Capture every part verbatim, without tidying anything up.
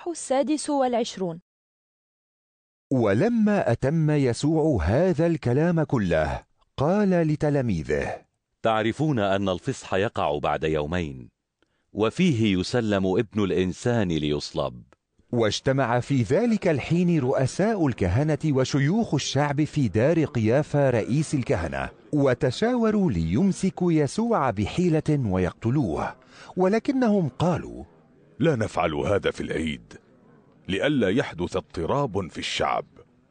الإصحاح السادس والعشرون. ولما أتم يسوع هذا الكلام كله قال لتلاميذه: تعرفون أن الفصح يقع بعد يومين، وفيه يسلم ابن الإنسان ليصلب. واجتمع في ذلك الحين رؤساء الكهنة وشيوخ الشعب في دار قيافة رئيس الكهنة، وتشاوروا ليمسكوا يسوع بحيلة ويقتلوه، ولكنهم قالوا: لا نفعل هذا في العيد، لئلا يحدث اضطراب في الشعب.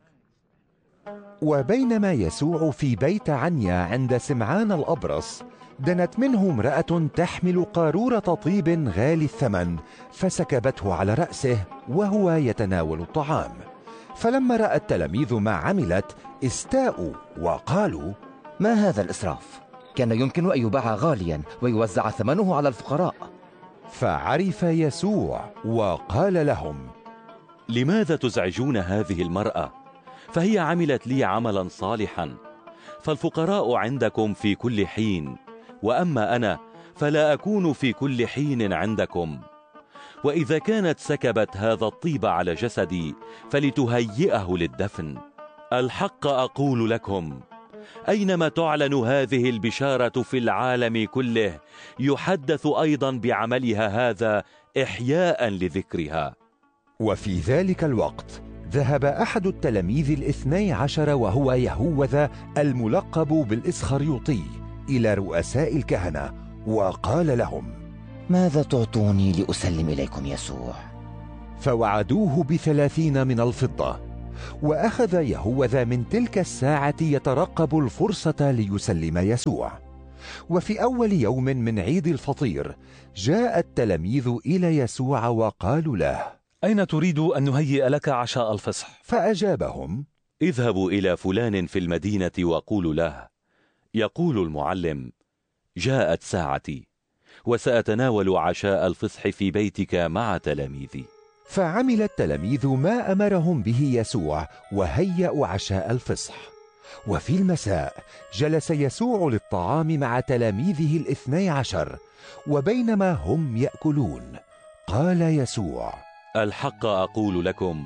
وبينما يسوع في بيت عنيا عند سمعان الأبرص، دنت منه امرأة تحمل قارورة طيب غالي الثمن، فسكبته على رأسه وهو يتناول الطعام. فلما رأى التلاميذ ما عملت استاءوا وقالوا: ما هذا الإسراف؟ كان يمكن أن يباع غاليا ويوزع ثمنه على الفقراء. فعرف يسوع وقال لهم: لماذا تزعجون هذه المرأة؟ فهي عملت لي عملا صالحا. فالفقراء عندكم في كل حين، وأما أنا فلا أكون في كل حين عندكم. وإذا كانت سكبت هذا الطيب على جسدي فلتهيئه للدفن. الحق أقول لكم، أينما تعلن هذه البشارة في العالم كله يحدث أيضا بعملها هذا إحياء لذكرها. وفي ذلك الوقت ذهب أحد التلاميذ الاثني عشر وهو يهوذا الملقب بالإسخريوطي إلى رؤساء الكهنة وقال لهم: ماذا تعطوني لأسلم إليكم يسوع؟ فوعدوه بثلاثين من الفضة. وأخذ يهوذا من تلك الساعة يترقب الفرصة ليسلم يسوع. وفي أول يوم من عيد الفطير جاء التلاميذ إلى يسوع وقالوا له: أين تريد أن نهيئ لك عشاء الفصح؟ فأجابهم: اذهبوا إلى فلان في المدينة وقولوا له: يقول المعلم، جاءت ساعتي وسأتناول عشاء الفصح في بيتك مع تلاميذي. فعمل التلاميذ ما أمرهم به يسوع وهيأوا عشاء الفصح. وفي المساء جلس يسوع للطعام مع تلاميذه الاثني عشر، وبينما هم يأكلون قال يسوع: الحق أقول لكم،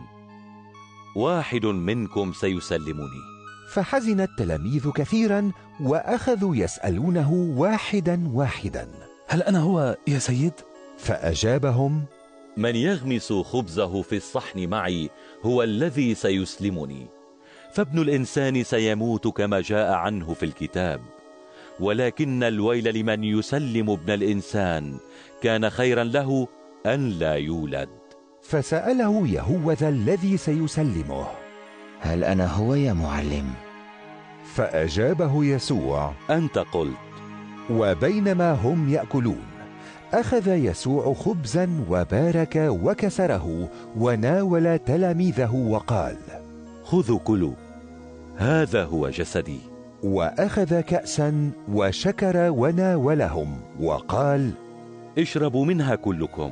واحد منكم سيسلمني. فحزن التلاميذ كثيرا وأخذوا يسألونه واحدا واحدا: هل أنا هو يا سيد؟ فأجابهم: من يغمس خبزه في الصحن معي هو الذي سيسلمني. فابن الإنسان سيموت كما جاء عنه في الكتاب، ولكن الويل لمن يسلم ابن الإنسان. كان خيرا له أن لا يولد. فسأله يهوذا الذي سيسلمه: هل أنا هو يا معلم؟ فأجابه يسوع: أنت قلت. وبينما هم يأكلون أخذ يسوع خبزا وبارك وكسره وناول تلاميذه وقال: خذوا كلوا، هذا هو جسدي. وأخذ كأسا وشكر وناولهم وقال: اشربوا منها كلكم،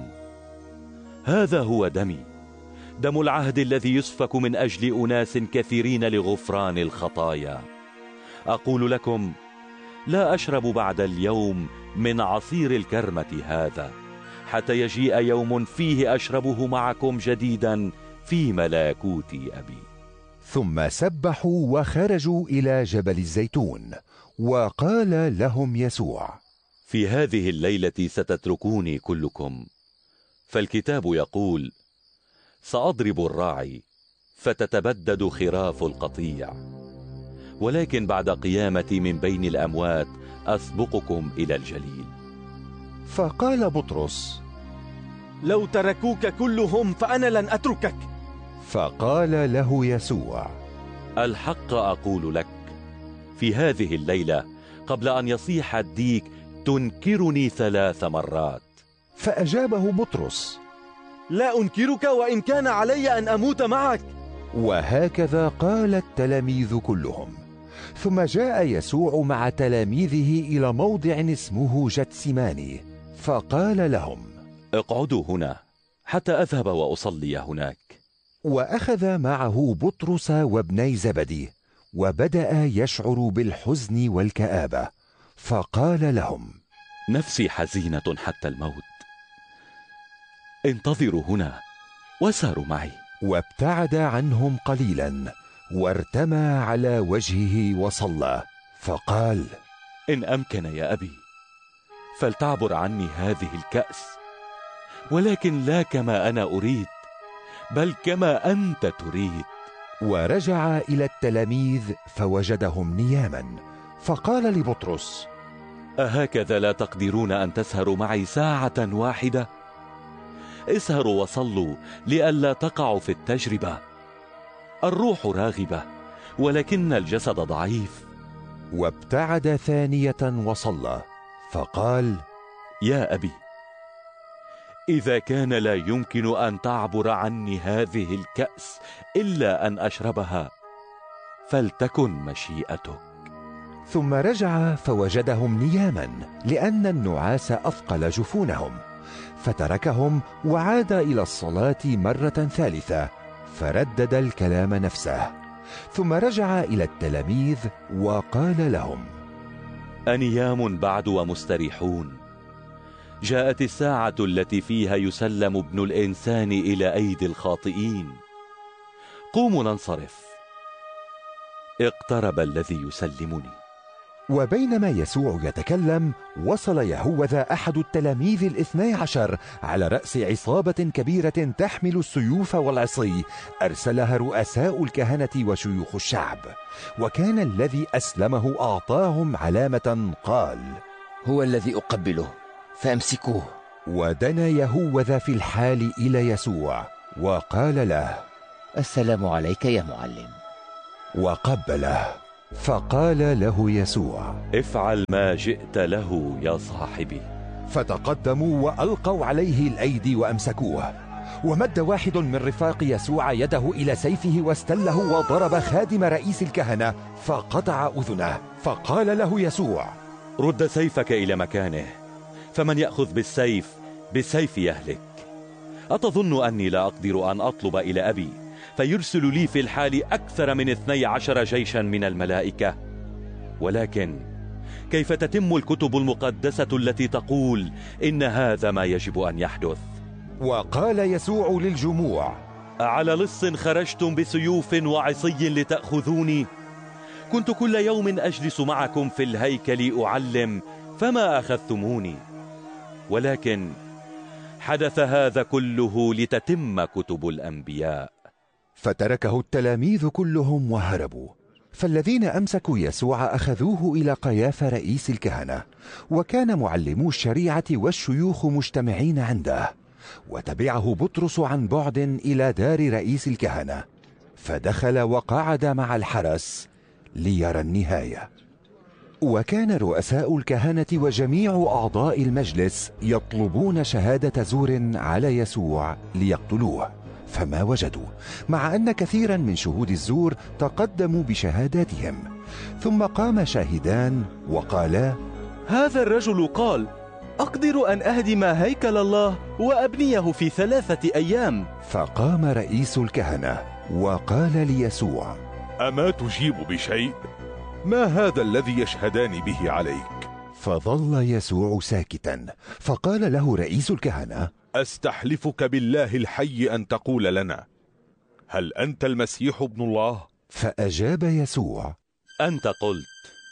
هذا هو دمي، دم العهد الذي يسفك من أجل أناس كثيرين لغفران الخطايا. أقول لكم، لا أشرب بعد اليوم من عصير الكرمة هذا حتى يجيء يوم فيه أشربه معكم جديدا في ملكوت أبي. ثم سبحوا وخرجوا إلى جبل الزيتون. وقال لهم يسوع: في هذه الليلة ستتركوني كلكم، فالكتاب يقول: سأضرب الراعي فتتبدد خراف القطيع، ولكن بعد قيامتي من بين الأموات أسبقكم إلى الجليل. فقال بطرس: لو تركوك كلهم فأنا لن أتركك. فقال له يسوع: الحق أقول لك، في هذه الليلة قبل أن يصيح الديك تنكرني ثلاث مرات. فأجابه بطرس: لا أنكرك وإن كان علي أن أموت معك. وهكذا قال التلاميذ كلهم. ثم جاء يسوع مع تلاميذه إلى موضع اسمه جتسماني، فقال لهم: اقعدوا هنا حتى أذهب وأصلي هناك. وأخذ معه بطرس وابني زبدي، وبدأ يشعر بالحزن والكآبة، فقال لهم: نفسي حزينة حتى الموت، انتظروا هنا وساروا معي. وابتعد عنهم قليلا وارتمى على وجهه وصلى، فقال: إن أمكن يا أبي فلتعبر عني هذه الكأس، ولكن لا كما أنا أريد بل كما أنت تريد. ورجع إلى التلاميذ فوجدهم نياما، فقال لبطرس: أهكذا لا تقدرون أن تسهروا معي ساعة واحدة؟ اسهروا وصلوا لئلا تقعوا في التجربة. الروح راغبة ولكن الجسد ضعيف. وابتعد ثانية وصلى، فقال: يا أبي، إذا كان لا يمكن أن تعبر عني هذه الكأس إلا أن أشربها فلتكن مشيئتك. ثم رجع فوجدهم نياما، لأن النعاس أثقل جفونهم، فتركهم وعاد إلى الصلاة مرة ثالثة، فردد الكلام نفسه. ثم رجع إلى التلاميذ وقال لهم: أنيام بعد ومستريحون، جاءت الساعة التي فيها يسلم ابن الإنسان إلى أيدي الخاطئين. قوموا ننصرف، اقترب الذي يسلمني. وبينما يسوع يتكلم، وصل يهوذا أحد التلاميذ الاثني عشر على رأس عصابة كبيرة تحمل السيوف والعصي، أرسلها رؤساء الكهنة وشيوخ الشعب. وكان الذي أسلمه أعطاهم علامة، قال: هو الذي أقبله، فأمسكوه. ودنا يهوذا في الحال إلى يسوع وقال له: السلام عليك يا معلم. وقبله. فقال له يسوع: افعل ما جئت له يا صاحبي. فتقدموا وألقوا عليه الأيدي وأمسكوه. ومد واحد من رفاق يسوع يده إلى سيفه واستله وضرب خادم رئيس الكهنة فقطع أذنه. فقال له يسوع: رد سيفك إلى مكانه، فمن يأخذ بالسيف بالسيف يهلك. أتظن أني لا أقدر أن أطلب إلى أبي فيرسل لي في الحال أكثر من اثني عشر جيشا من الملائكة؟ ولكن كيف تتم الكتب المقدسة التي تقول إن هذا ما يجب أن يحدث؟ وقال يسوع للجموع: أعلى لص خرجتم بسيوف وعصي لتأخذوني؟ كنت كل يوم أجلس معكم في الهيكل أعلم فما أخذتموني، ولكن حدث هذا كله لتتم كتب الأنبياء. فتركه التلاميذ كلهم وهربوا. فالذين أمسكوا يسوع أخذوه إلى قيافة رئيس الكهنة، وكان معلمو الشريعة والشيوخ مجتمعين عنده. وتبعه بطرس عن بعد إلى دار رئيس الكهنة، فدخل وقعد مع الحرس ليرى النهاية. وكان رؤساء الكهنة وجميع أعضاء المجلس يطلبون شهادة زور على يسوع ليقتلوه، فما وجدوا، مع أن كثيرا من شهود الزور تقدموا بشهاداتهم. ثم قام شاهدان وقالا: هذا الرجل قال: أقدر أن أهدم هيكل الله وأبنيه في ثلاثة أيام. فقام رئيس الكهنة وقال ليسوع: أما تجيب بشيء؟ ما هذا الذي يشهدان به عليك؟ فظل يسوع ساكتا. فقال له رئيس الكهنة: أستحلفك بالله الحي أن تقول لنا، هل أنت المسيح ابن الله؟ فأجاب يسوع: أنت قلت.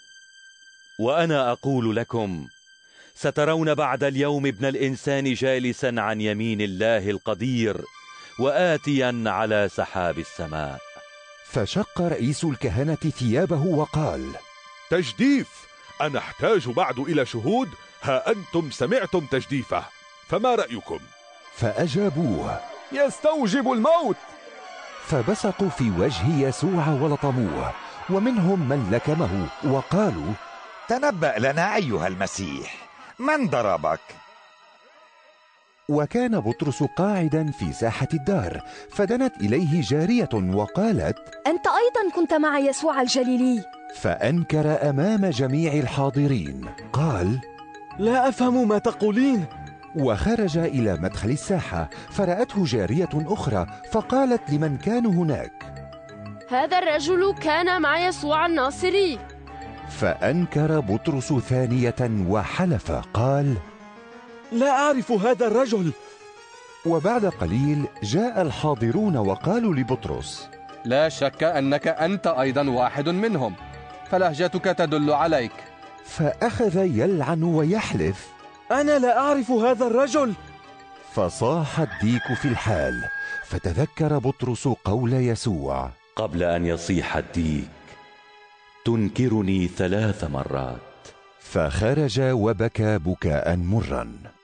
وأنا أقول لكم، سترون بعد اليوم ابن الإنسان جالسا عن يمين الله القدير وآتيا على سحاب السماء. فشق رئيس الكهنة ثيابه وقال: تجديف! أنا أحتاج بعد إلى شهود؟ ها أنتم سمعتم تجديفه، فما رأيكم؟ فأجابوه: يستوجب الموت. فبصقوا في وجه يسوع ولطموه، ومنهم من لكمه وقالوا: تنبأ لنا أيها المسيح، من ضربك؟ وكان بطرس قاعدا في ساحة الدار، فدنت إليه جارية وقالت: أنت أيضا كنت مع يسوع الجليلي. فأنكر أمام جميع الحاضرين، قال: لا أفهم ما تقولين. وخرج إلى مدخل الساحة، فرأته جارية أخرى، فقالت لمن كانوا هناك: هذا الرجل كان مع يسوع الناصري. فأنكر بطرس ثانية وحلف، قال: لا أعرف هذا الرجل. وبعد قليل جاء الحاضرون وقالوا لبطرس: لا شك أنك أنت أيضا واحد منهم، فلهجتك تدل عليك. فأخذ يلعن ويحلف: أنا لا أعرف هذا الرجل. فصاح الديك في الحال، فتذكر بطرس قول يسوع: قبل أن يصيح الديك تنكرني ثلاث مرات. فخرج وبكى بكاء مرا.